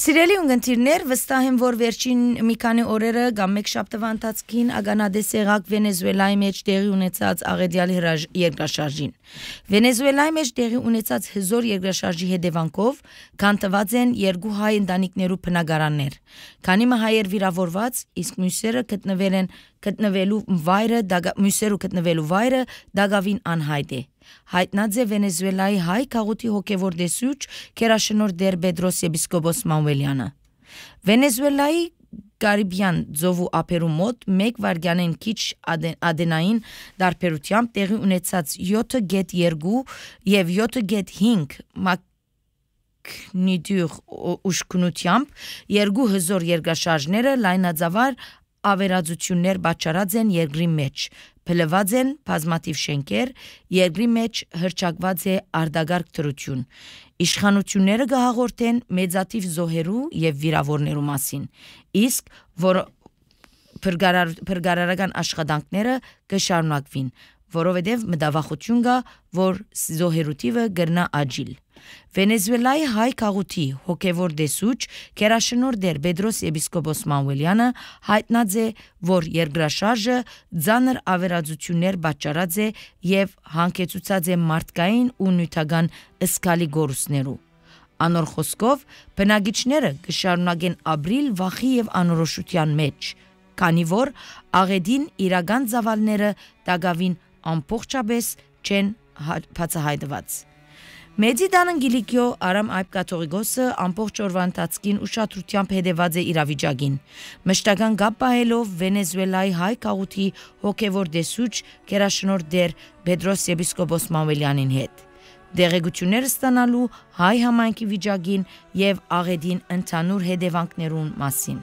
Սիրելի ունգընտիրներ, վստահ եմ, որ վերջին մի քանի օրերը կամ մեկ շաբթվա ընթացքին ագանադես եղաք Վենեսուելայի մեջ տեղի ունեցած աղետյալ երկրաշարժին։ Վենեսուելայի մեջ տեղի ունեցած հզոր երկրաշարժի հետևանքով քանտված են երկու հայ ընտանիքներու բնակարաններ։ Քանի հայեր վիրավորված, իսկ մյուսերը գտնվելու վայրը դակավին անհայտ է։ Հայտնած է Վենեսուելայի հայ քաղուտի հոգևոր դեսուչ քերաշնորհ դեր Պետրոս եպիսկոպոս Մանուելյանը։ Վենեսուելայի Կարիբյան ծովու ափերու մոտ 1 վայրկյանեն քիչ ադենային դարբերությամբ տեղի ունեցած 7.2 եւ 7.5 մագնիտյուդ ուժգնությամբ երկու հզոր երկրաշարժները լայնածավալ ավերածություններ պատճառած են երկրի մեջ, փլված են բազմաթիվ շենքեր, երկրի մեջ հրճակված է արտագաղթ դրություն։ Իշխանությունները կհաղորդեն մեծաթիվ զոհերու եւ վիրավորներու մասին, իսկ որ փրկարարական աշխատանքները կշարունակվին, որովհետև մտավախություն կա, որ զոհերու թիվը կգնա աճիլ։ Վենեսուելայի հայ քաղուտի հոգևոր դեսուչ քերաշնորհ դեր Պետրոս եպիսկոպոս Մանուելյանը հայտնած է, որ երկրաշարժը ծանր ավերածություններ պատճառած է եւ հանգեցուցած է մարդկային ու նյութական ըսկալի գորուսներու։ Անոր խոսքով բնակիչները կշարունակեն ապրիլ վախի եւ անորոշության մեջ, քանի որ աղետին իրական ծավալները դակավին ամբողջապես չեն բացահայտված։ Մեծի դանանգիլիկյո Արամ Այբ կաթողիկոսը ամբողջ օրվա ընթացքին ուշադրությամբ հետևած է իրավիճակին, մշտական կապ պահելով Վենեսուելայի հայ քաղուտի հոգևոր դեսուչ քերաշնորհ դեր Պետրոս եպիսկոպոս Մանուելյանին հետ, դեղեցություններ ստանալու հայ համայնքի վիճակին եւ աղետին ընդհանուր հետևանքներուն մասին։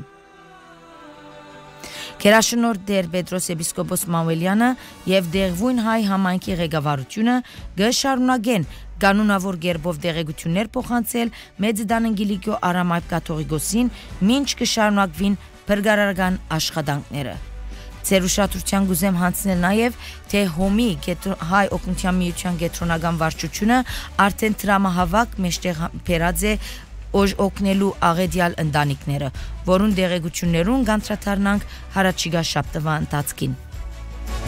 Քերաշնորհ դեր Պետրոս եպիսկոպոս Մանուելյանը եւ դեղվույն հայ համայնքի ղեկավարությունը կշարունակեն կանոնավոր գերբով դեղեցություններ փոխանցել Մեծ դանանգիլիկյո Արամ Այբ կաթողիկոսին, մինչ կշարունակվին փրկարարական աշխատանքները։ Ձեր ուշադրության գուզեմ հանձնել նաև, թե Հոմի հայ օգնության միության կենտրոնական վարչությունը արդեն տրամահավաք մեջտեղ բերած է օգնելու աղետյալ ընտանիքները, որուն դեղեցություններուն կանդրադառնանք հարաճիգա շաբթվա ընթացքին։